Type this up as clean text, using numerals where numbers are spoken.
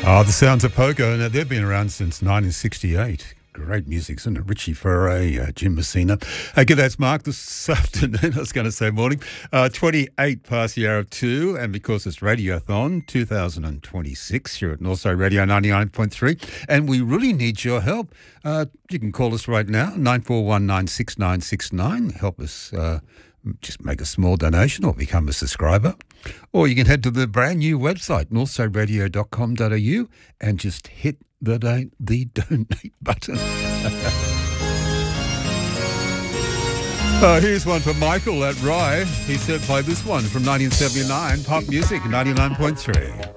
Oh, the sounds of Pogo. Now, they've been around since 1968. Great music, isn't it? Richie Furay, Jim Messina. G'day, that's Mark this afternoon. I was going to say morning. 28 past the hour of 2, and because it's Radiothon 2026 here at Northside Radio 99.3, and we really need your help. You can call us right now, 94196969. Help us just make a small donation or become a subscriber. Or you can head to the brand new website, northsideradio.com.au, and just hit the donate button. Here's one for Michael at Rye. He said play this one from 1979, pop music 99.3.